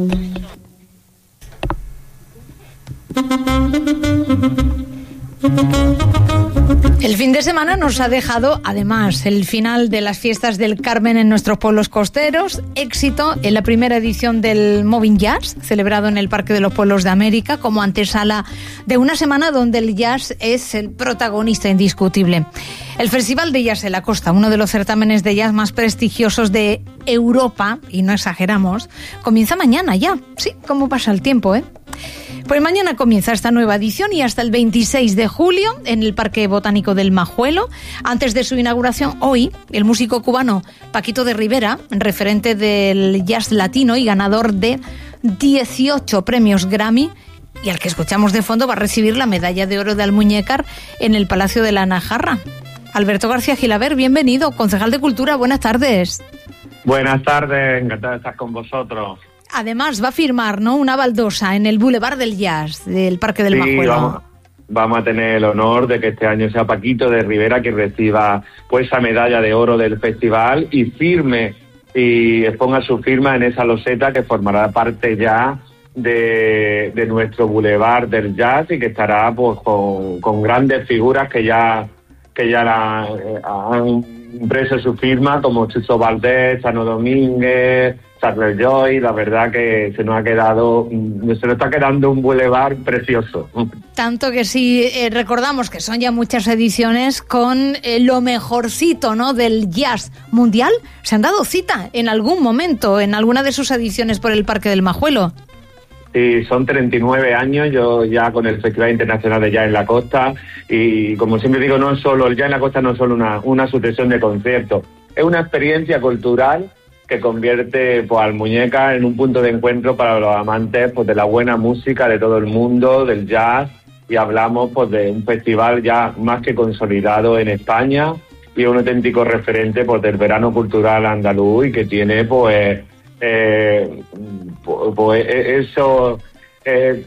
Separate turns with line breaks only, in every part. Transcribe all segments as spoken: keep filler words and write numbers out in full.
El fin de semana nos ha dejado, además, el final de las fiestas del Carmen en nuestros pueblos costeros, éxito en la primera edición del Moving Jazz, celebrado en el Parque de los Pueblos de América, como antesala de una semana donde el jazz es el protagonista indiscutible. El Festival de Jazz de la Costa, uno de los certámenes de jazz más prestigiosos de Europa, y no exageramos, comienza mañana ya. Sí, cómo pasa el tiempo, ¿eh? Pues mañana comienza esta nueva edición y hasta el veintiséis de julio en el Parque Botánico del Majuelo. Antes de su inauguración, hoy, el músico cubano Paquito de Rivera, referente del jazz latino y ganador de dieciocho premios Grammy, y al que escuchamos de fondo, va a recibir la medalla de oro de Almuñécar en el Palacio de la Najarra. Alberto García Gilaber, bienvenido, concejal de Cultura, buenas tardes.
Buenas tardes, encantado de estar con vosotros.
Además, va a firmar, ¿no?, una baldosa en el Boulevard del Jazz del Parque del
sí,
Majuelo.
Vamos, vamos a tener el honor de que este año sea Paquito de Rivera quien reciba pues esa medalla de oro del festival y firme y exponga su firma en esa loseta que formará parte ya de, de nuestro Boulevard del Jazz y que estará pues con, con grandes figuras que ya que ya la, eh, han impreso su firma, como Chucho Valdés, Chano Domínguez, Charles Joy. La verdad que se nos ha quedado, se nos está quedando un boulevard precioso.
Tanto que sí, eh, recordamos que son ya muchas ediciones con eh, lo mejorcito, ¿no?, del jazz mundial. ¿Se han dado cita en algún momento, en alguna de sus ediciones por el Parque del Majuelo?
Sí, son treinta y nueve años yo ya con el Festival Internacional de Jazz en la Costa y, como siempre digo, no es solo el Jazz en la Costa, no es solo una, una sucesión de conciertos, es una experiencia cultural que convierte pues, Almuñécar en un punto de encuentro para los amantes pues, de la buena música de todo el mundo, del jazz, y hablamos pues, de un festival ya más que consolidado en España y un auténtico referente pues, del verano cultural andaluz y que tiene pues eh, pues eso eh,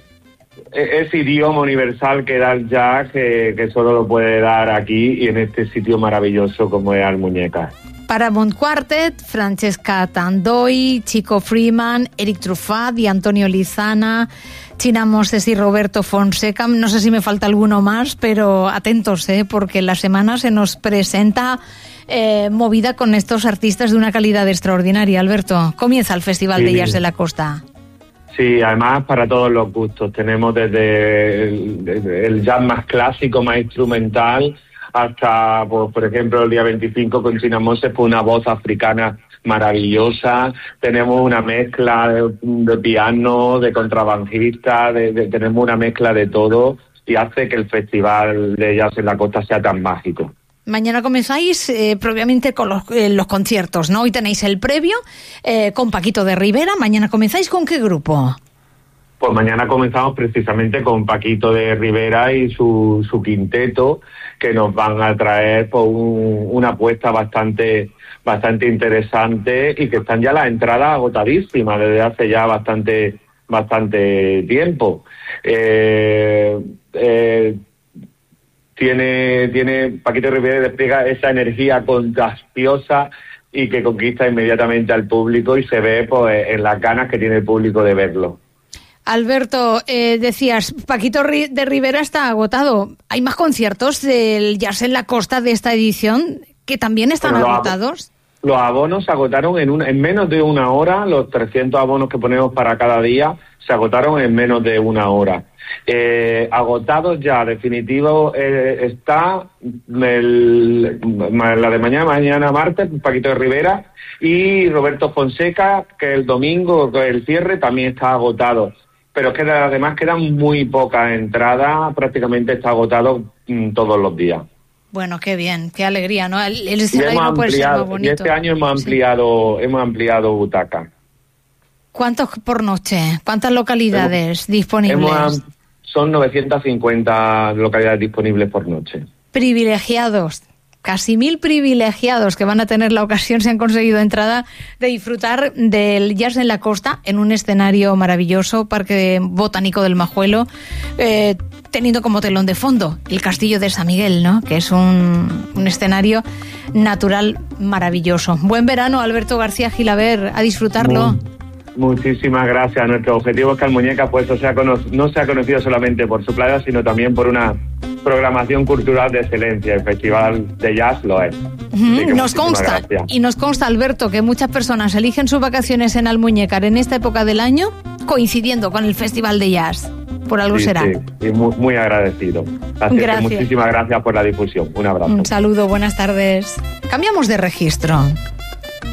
ese idioma universal que da el jazz que, que solo lo puede dar aquí y en este sitio maravilloso como es Almuñécar.
Paramount Quartet, Francesca Tandoy, Chico Freeman, Eric Truffat y Antonio Lizana, China Moses y Roberto Fonseca. No sé si me falta alguno más, pero atentos, ¿eh? Porque la semana se nos presenta eh, movida con estos artistas de una calidad extraordinaria. Alberto, comienza el Festival sí. de Jazz de la Costa.
Sí, además para todos los gustos. Tenemos desde el, desde el jazz más clásico, más instrumental, hasta, pues, por ejemplo, el día veinticinco con China Moses, pues una voz africana maravillosa. Tenemos una mezcla de, de piano, de contrabajista, de, de, tenemos una mezcla de todo y hace que el Festival de Jazz en la Costa sea tan mágico.
Mañana comenzáis eh, propiamente con los, eh, los conciertos, ¿no? Hoy tenéis el previo eh, con Paquito de Rivera. ¿Mañana comenzáis con qué grupo?
Pues mañana comenzamos precisamente con Paquito de Rivera y su, su quinteto, que nos van a traer pues, un, una apuesta bastante bastante interesante y que están ya las entradas agotadísimas desde hace ya bastante bastante tiempo. Eh, eh, tiene tiene Paquito de Rivera despliega esa energía contagiosa y que conquista inmediatamente al público y se ve pues en las ganas que tiene el público de verlo.
Alberto, eh, decías, Paquito de Rivera está agotado. ¿Hay más conciertos del Jazz en la Costa de esta edición que también están bueno, agotados?
Los, los abonos se agotaron en, un, en menos de una hora. Los trescientos abonos que ponemos para cada día se agotaron en menos de una hora. Eh, agotados ya, definitivo, eh, está el, la de mañana, mañana martes, Paquito de Rivera, y Roberto Fonseca, que el domingo, que el cierre, también está agotado. Pero es que además quedan muy pocas entradas, prácticamente está agotado mmm, todos los días.
Bueno, qué bien, qué alegría, ¿no? El, el escenario no puede ser más bonito.
Y este año hemos ampliado, sí. hemos ampliado butacas.
¿Cuántos por noche? ¿Cuántas localidades hemos, disponibles?
Hemos, son novecientas cincuenta localidades disponibles por noche.
Privilegiados. Casi mil privilegiados que van a tener la ocasión, si han conseguido entrada, de disfrutar del Jazz en la Costa en un escenario maravilloso, Parque Botánico del Majuelo, eh, teniendo como telón de fondo el Castillo de San Miguel, ¿no? Que es un, un escenario natural maravilloso. Buen verano, Alberto García Gilaber, a disfrutarlo.
Muy, Muchísimas gracias. Nuestro objetivo es que Almuñécar pues, o sea, cono- no sea conocido solamente por su playa, sino también por una programación cultural de excelencia. El Festival de Jazz lo es.
Uh-huh. Nos consta,
gracias.
y nos consta, Alberto, que muchas personas eligen sus vacaciones en Almuñécar en esta época del año, coincidiendo con el Festival de Jazz. Por algo
sí,
será.
Sí, y muy, muy agradecido. Así
Gracias.
que muchísimas gracias por la difusión. Un abrazo.
Un saludo, buenas tardes. Cambiamos de registro.